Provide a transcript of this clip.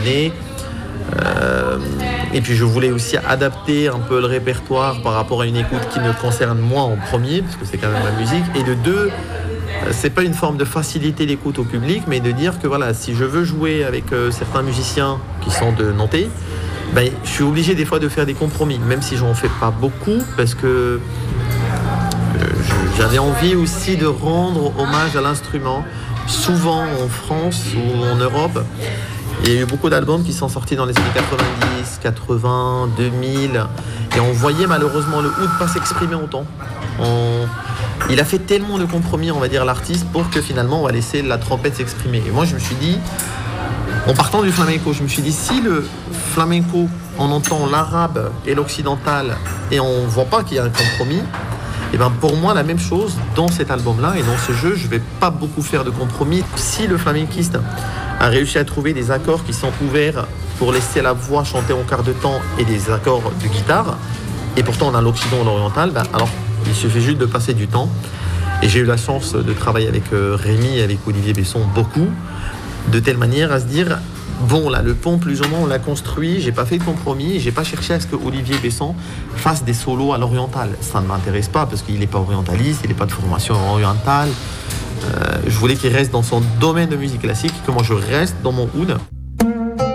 années. Et puis je voulais aussi adapter un peu le répertoire par rapport à une écoute qui me concerne moi en premier, parce que c'est quand même la musique. Et de deux, c'est pas une forme de faciliter l'écoute au public, mais de dire que voilà, si je veux jouer avec certains musiciens qui sont de Nantais, ben, je suis obligé des fois de faire des compromis, même si j'en fais pas beaucoup, parce que j'avais envie aussi de rendre hommage à l'instrument. Souvent en France ou en Europe, il y a eu beaucoup d'albums qui sont sortis dans les années 90, 80, 2000, et on voyait malheureusement le oud pas s'exprimer autant. Il a fait tellement de compromis, on va dire, l'artiste, pour que finalement on va laisser la trompette s'exprimer. Et moi je me suis dit, en partant du flamenco, je me suis dit, si le flamenco, on entend l'arabe et l'occidental et on ne voit pas qu'il y a un compromis, et ben pour moi la même chose dans cet album-là et dans ce jeu, je ne vais pas beaucoup faire de compromis. Si le flamenquiste a réussi à trouver des accords qui sont ouverts pour laisser la voix chanter en quart de temps et des accords de guitare, et pourtant on a l'occident et l'oriental, ben alors il suffit juste de passer du temps. Et j'ai eu la chance de travailler avec Rémi et avec Olivier Besson beaucoup, de telle manière à se dire, bon là, le pont plus ou moins on l'a construit, j'ai pas fait de compromis, j'ai pas cherché à ce que Olivier Besson fasse des solos à l'oriental. Ça ne m'intéresse pas parce qu'il n'est pas orientaliste, il n'est pas de formation orientale. Je voulais qu'il reste dans son domaine de musique classique, que moi je reste dans mon oud.